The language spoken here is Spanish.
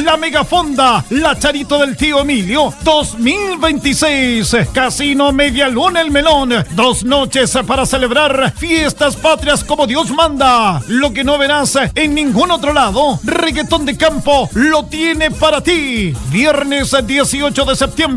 la Megafonda, la Charito del Tío Emilio 2026. Casino Media Luna El Melón, 2 noches para celebrar fiestas patrias como Dios manda. Lo que no verás en ningún otro lado, Reggaetón de Campo lo tiene para ti. Viernes 18 de septiembre,